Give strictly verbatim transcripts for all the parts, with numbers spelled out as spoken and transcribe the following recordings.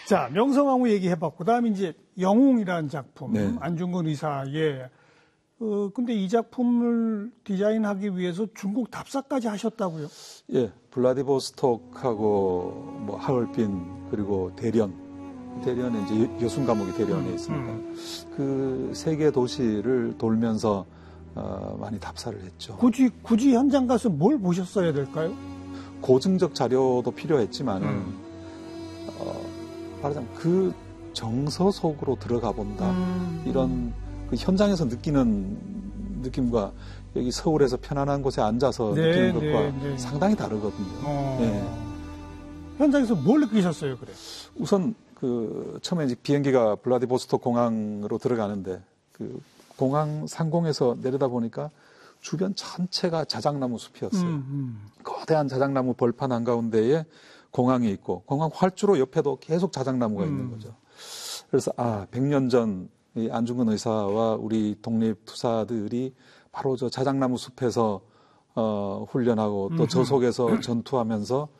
자, 명성황후 얘기해봤고, 그다음에 이제 영웅이라는 작품, 네. 안중근 의사의. 어, 근데 이 작품을 디자인하기 위해서 중국 답사까지 하셨다고요? 예, 블라디보스톡하고 뭐 하얼빈 그리고 대련, 대련에 이제 여순 감옥이 대련에 있습니다. 음. 그 세 개 도시를 돌면서 어, 많이 답사를 했죠. 굳이 굳이 현장 가서 뭘 보셨어야 될까요? 고증적 자료도 필요했지만은 음. 어, 말하자면 그 정서 속으로 들어가 본다. 음. 이런 그 현장에서 느끼는 느낌과 여기 서울에서 편안한 곳에 앉아서 네, 느끼는 것과 네, 네. 상당히 다르거든요. 어. 네. 현장에서 뭘 느끼셨어요, 그래? 우선 그 처음에 이제 비행기가 블라디보스토크 공항으로 들어가는데 그 공항 상공에서 내려다 보니까 주변 전체가 자작나무 숲이었어요. 음, 음. 거대한 자작나무 벌판 한가운데에 공항이 있고 공항 활주로 옆에도 계속 자작나무가 음. 있는 거죠. 그래서 아, 백 년 전 이 안중근 의사와 우리 독립투사들이 바로 저 자작나무 숲에서 어, 훈련하고 또 저 속에서 전투하면서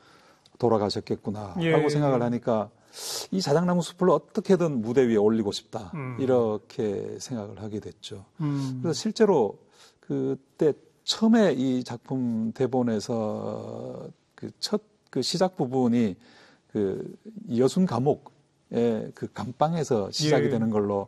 돌아가셨겠구나 예, 하고 예. 생각을 하니까 이 자작나무 숲을 어떻게든 무대 위에 올리고 싶다 음. 이렇게 생각을 하게 됐죠. 음. 그래서 실제로 그때 처음에 이 작품 대본에서 그 첫 그 시작 부분이 그 여순 감옥의 그 감방에서 시작이 예. 되는 걸로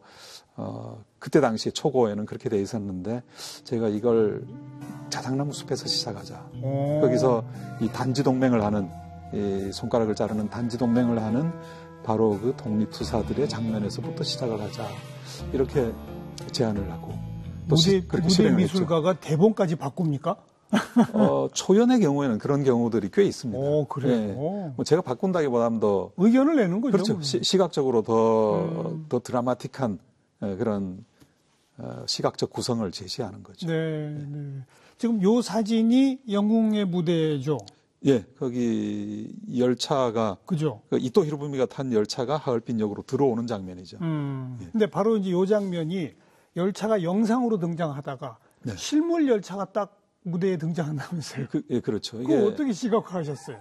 어 그때 당시 초고에는 그렇게 돼 있었는데 제가 이걸 자작나무 숲에서 시작하자. 오. 거기서 이 단지 동맹을 하는 이 손가락을 자르는 단지 동맹을 하는 바로 그 독립투사들의 장면에서부터 시작을 하자. 이렇게 제안을 하고 또 무대, 시, 그렇게 무대 실행을 했죠. 미술가가 대본까지 바꿉니까? 어, 초연의 경우에는 그런 경우들이 꽤 있습니다. 오, 그래요? 예. 뭐 제가 바꾼다기보다는 더 의견을 내는 거죠. 그렇죠. 시, 시각적으로 더, 음. 더 드라마틱한 예, 그런 어, 시각적 구성을 제시하는 거죠. 네, 네. 지금 요 사진이 영웅의 무대죠. 예, 거기 열차가 그죠? 그 이토 히로부미가 탄 열차가 하얼빈역으로 들어오는 장면이죠. 음. 예. 근데 바로 이제 요 장면이 열차가 영상으로 등장하다가 네. 실물 열차가 딱 무대에 등장한다면서요. 그, 예, 그렇죠. 그거 이게 어떻게 시각화하셨어요?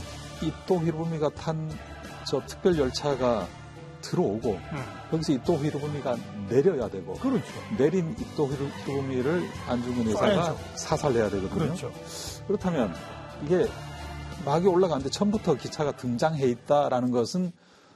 이토 히로부미가 탄 저 특별 열차가 들어오고 음. 거기서 이토 히로부미가 내려야 되고 그렇죠. 내린 이토 히로부미를 안중근 의사가 쏴야죠. 사살해야 되거든요. 그렇죠. 그렇다면 이게 막이 올라가는데 처음부터 기차가 등장해 있다라는 것은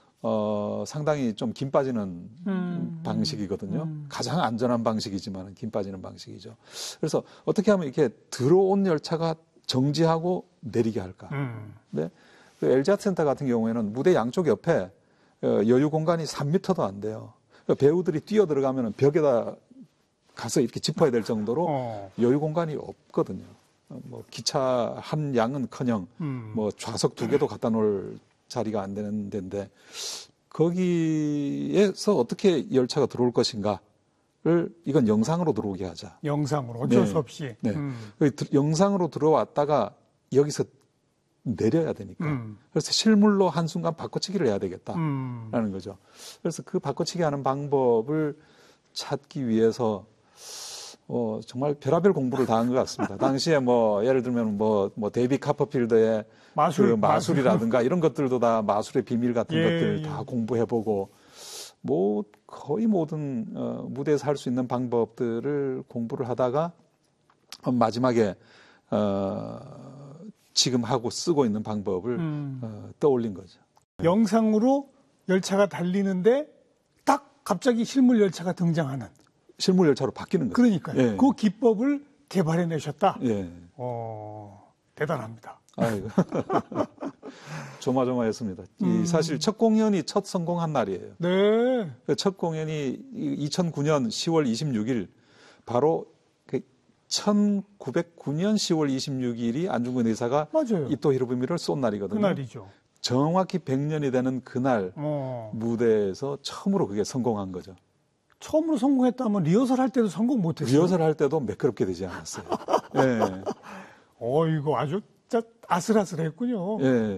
어, 상당히 좀 김 빠지는 음. 방식이거든요. 음. 가장 안전한 방식이지만 김 빠지는 방식이죠. 그래서 어떻게 하면 이렇게 들어온 열차가 정지하고 내리게 할까? 음. 네. 그 엘지아트 센터 같은 경우에는 무대 양쪽 옆에 어, 여유 공간이 삼 미터도 안 돼요. 그러니까 배우들이 뛰어 들어가면 벽에다 가서 이렇게 짚어야 될 정도로 어. 여유 공간이 없거든요. 어, 뭐 기차 한 양은커녕 음. 뭐 좌석 두 개도 갖다 놓을 자리가 안 되는 데인데 거기에서 어떻게 열차가 들어올 것인가를 이건 영상으로 들어오게 하자. 영상으로 어쩔 네. 수 없이. 네. 음. 여기 들- 영상으로 들어왔다가 여기서 내려야 되니까. 음. 그래서 실물로 한순간 바꿔치기를 해야 되겠다라는 음. 거죠. 그래서 그 바꿔치기 하는 방법을 찾기 위해서 어, 정말 별의별 공부를 다 한 것 같습니다. 당시에 뭐 예를 들면 뭐, 뭐 데이비 카퍼필드의 마술, 그 마술이라든가 이런 것들도 다 마술의 비밀 같은 예, 것들 예. 다 공부해보고 뭐 거의 모든 어, 무대에서 할 수 있는 방법들을 공부를 하다가 마지막에 어, 지금 하고 쓰고 있는 방법을 음. 어, 떠올린 거죠. 영상으로 열차가 달리는데 딱 갑자기 실물 열차가 등장하는. 실물 열차로 바뀌는 거죠. 그러니까요. 예. 그 기법을 개발해내셨다. 예. 어, 대단합니다. 아이고. 조마조마했습니다. 음. 이 사실 첫 공연이 첫 성공한 날이에요. 네. 그 첫 공연이 이천구 년 시월 이십육일 바로 그 천구백구 년 시월 이십육일이 안중근 의사가 맞아요. 이토 히로부미를 쏜 날이거든요. 그날이죠. 정확히 백 년이 되는 그날 어. 무대에서 처음으로 그게 성공한 거죠. 처음으로 성공했다면 리허설 할 때도 성공 못했어요. 리허설 할 때도 매끄럽게 되지 않았어요. 예. 어, 이거 아주 진짜 아슬아슬했군요. 예.